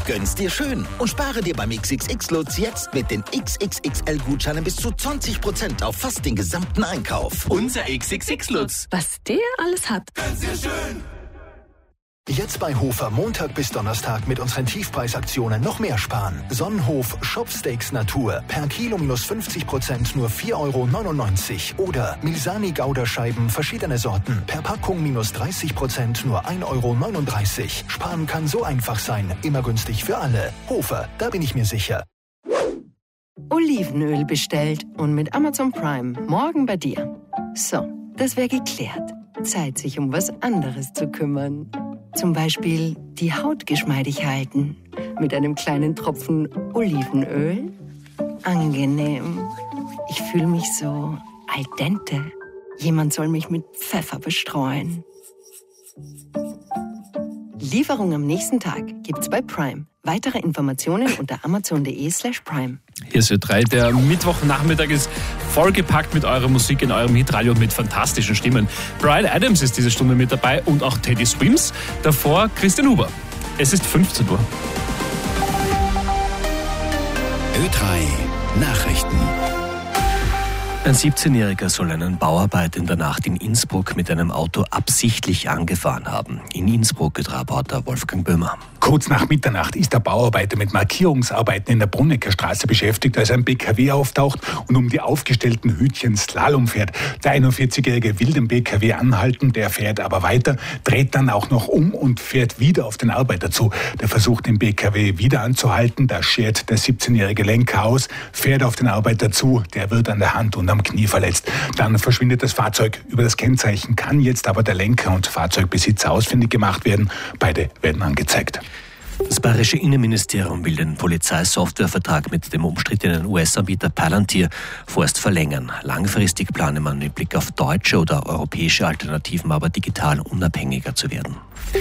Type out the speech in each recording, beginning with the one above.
Gönn's dir schön und spare dir beim XXX-Lutz jetzt mit den XXXL-Gutscheinen bis zu 20% auf fast den gesamten Einkauf. Unser XXX-Lutz. Was der alles hat. Gönn's dir schön. Jetzt bei Hofer Montag bis Donnerstag mit unseren Tiefpreisaktionen noch mehr sparen. Sonnenhof Shopsteaks Natur. Per Kilo minus 50% nur 4,99 €. Oder Milsani Gouda-Scheiben verschiedene Sorten. Per Packung minus 30% nur 1,39 €. Sparen kann so einfach sein. Immer günstig für alle. Hofer, da bin ich mir sicher. Olivenöl bestellt und mit Amazon Prime morgen bei dir. So, das wäre geklärt. Zeit, sich um was anderes zu kümmern. Zum Beispiel die Haut geschmeidig halten. Mit einem kleinen Tropfen Olivenöl. Angenehm. Ich fühle mich so al dente. Jemand soll mich mit Pfeffer bestreuen. Lieferung am nächsten Tag gibt's bei Prime. Weitere Informationen unter amazon.de/prime. Hier ist Ö3. Der Mittwochnachmittag ist vollgepackt mit eurer Musik in eurem Hitradio mit fantastischen Stimmen. Bryan Adams ist diese Stunde mit dabei und auch Teddy Swims. Davor Christian Huber. Es ist 15 Uhr. Ö3 Nachrichten. Ein 17-Jähriger soll einen Bauarbeiter in der Nacht in Innsbruck mit einem Auto absichtlich angefahren haben. In Innsbruck Reporter Wolfgang Böhmer. Kurz nach Mitternacht ist der Bauarbeiter mit Markierungsarbeiten in der Brunnecker Straße beschäftigt, als ein PKW auftaucht und um die aufgestellten Hütchen Slalom fährt. Der 41-Jährige will den PKW anhalten, der fährt aber weiter, dreht dann auch noch um und fährt wieder auf den Arbeiter zu. Der versucht, den PKW wieder anzuhalten, da schert der 17-jährige Lenker aus, fährt auf den Arbeiter zu, der wird an der Hand und am Knie verletzt. Dann verschwindet das Fahrzeug. Über das Kennzeichen kann jetzt aber der Lenker und Fahrzeugbesitzer ausfindig gemacht werden. Beide werden angezeigt. Das bayerische Innenministerium will den Polizeisoftwarevertrag mit dem umstrittenen US-Anbieter Palantir vorerst verlängern. Langfristig plane man mit Blick auf deutsche oder europäische Alternativen aber digital unabhängiger zu werden.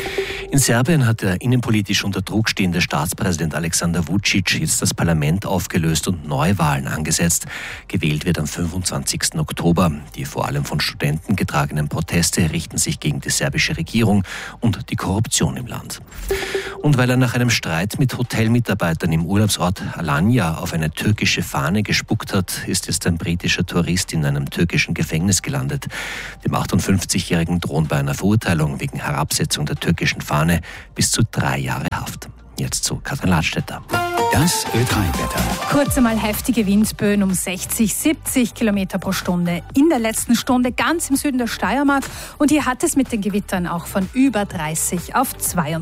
In Serbien hat der innenpolitisch unter Druck stehende Staatspräsident Aleksandar Vučić jetzt das Parlament aufgelöst und Neuwahlen angesetzt. Gewählt wird am 25. Oktober. Die vor allem von Studenten getragenen Proteste richten sich gegen die serbische Regierung und die Korruption im Land. Und weil er nach einem Streit mit Hotelmitarbeitern im Urlaubsort Alanya auf eine türkische Fahne gespuckt hat, ist jetzt ein britischer Tourist in einem türkischen Gefängnis gelandet. Dem 58-Jährigen drohen bei einer Verurteilung wegen Herabsetzung der türkischen Fahne bis zu 3 Jahre Haft. Jetzt zu Katrin Ladstätter. Das Ö3-Wetter. Kurz einmal heftige Windböen um 60, 70 Kilometer pro Stunde. In der letzten Stunde ganz im Süden der Steiermark. Und hier hat es mit den Gewittern auch von über 30 auf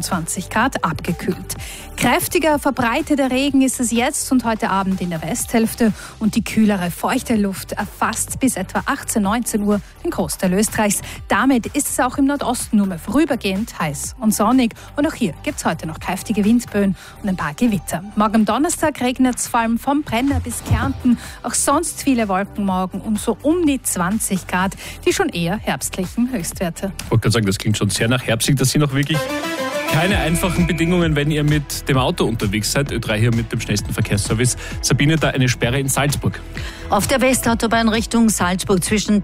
22 Grad abgekühlt. Kräftiger, verbreiteter Regen ist es jetzt und heute Abend in der Westhälfte. Und die kühlere, feuchte Luft erfasst bis etwa 18, 19 Uhr den Großteil Österreichs. Damit ist es auch im Nordosten nur mehr vorübergehend heiß und sonnig. Und auch hier gibt es heute noch kräftige Windböen und ein paar Gewitter. Morgen am Donnerstag regnet es vor allem vom Brenner bis Kärnten. Auch sonst viele Wolken morgen und so um die 20 Grad, die schon eher herbstlichen Höchstwerte. Ich wollte gerade sagen, das klingt schon sehr nach herbstlich. Das sind auch wirklich keine einfachen Bedingungen, wenn ihr mit dem Auto unterwegs seid. Ö3 hier mit dem schnellsten Verkehrsservice. Sabine, da eine Sperre in Salzburg. Auf der Westautobahn Richtung Salzburg zwischen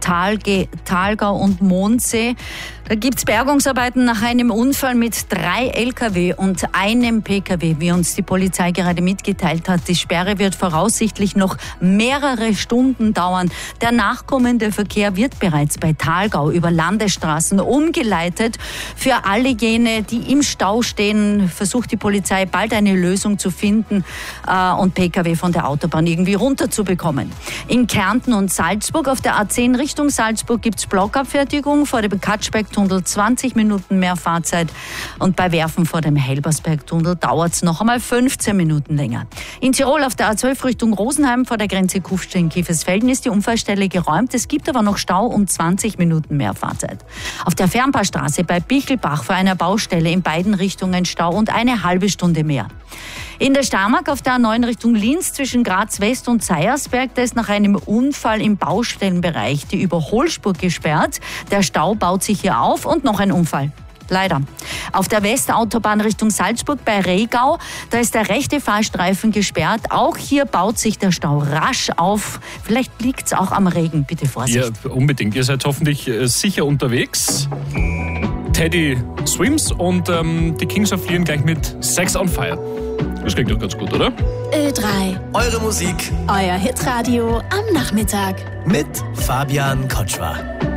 Thalgau und Mondsee. Da gibt es Bergungsarbeiten nach einem Unfall mit 3 Lkw und einem Pkw, wie uns die Polizei gerade mitgeteilt hat. Die Sperre wird voraussichtlich noch mehrere Stunden dauern. Der nachkommende Verkehr wird bereits bei Thalgau über Landesstraßen umgeleitet. Für alle jene, die im Stau stehen, versucht die Polizei bald eine Lösung zu finden und Pkw von der Autobahn irgendwie runterzubekommen. In Kärnten und Salzburg auf der A10 Richtung Salzburg gibt es Blockabfertigung vor dem Katschbergtunnel 20 Minuten mehr Fahrzeit und bei Werfen vor dem Helbersbergtunnel dauert es noch einmal 15 Minuten länger. In Tirol auf der A12 Richtung Rosenheim vor der Grenze Kufstein-Kiefersfelden ist die Unfallstelle geräumt. Es gibt aber noch Stau und 20 Minuten mehr Fahrzeit. Auf der Fernpaarstraße bei Bichelbach vor einer Baustelle in beiden Richtungen Stau und eine halbe Stunde mehr. In der Steiermark auf der A9 Richtung Linz zwischen Graz West und Seiersberg, da ist nach einem Unfall im Baustellenbereich die Überholspur gesperrt. Der Stau baut sich hier auf und noch ein Unfall. Leider. Auf der Westautobahn Richtung Salzburg bei Regau, da ist der rechte Fahrstreifen gesperrt. Auch hier baut sich der Stau rasch auf. Vielleicht liegt es auch am Regen. Bitte Vorsicht. Ja, unbedingt. Ihr seid hoffentlich sicher unterwegs. Teddy Swims und die Kings of Leon gleich mit Sex on Fire. Das klingt doch ganz gut, oder? Ö3. Eure Musik. Euer Hitradio am Nachmittag. Mit Fabian Kotschwar.